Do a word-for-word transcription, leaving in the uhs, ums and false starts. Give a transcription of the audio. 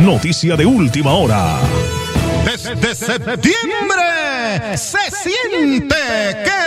noticia de última hora. Desde septiembre se siente que